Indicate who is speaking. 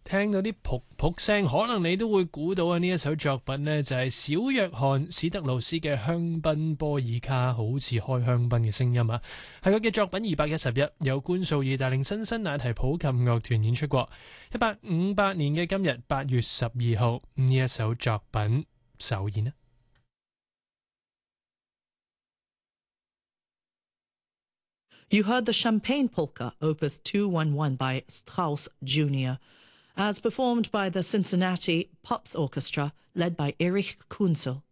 Speaker 1: 聽到啲噗噗聲，可能你都會估到啊！呢一首作品呢，就係小約翰史特勞斯嘅香檳波爾卡，好似開香檳嘅聲音啊！係佢嘅作品211，由官數爾帶領新生那提普琴樂團演出過。1858年嘅今日8月12號，呢一首作品首演啊！
Speaker 2: You heard the Champagne Polka, Opus 211 by Strauss Jr., as performed by the Cincinnati Pops Orchestra, led by Erich Kunzel.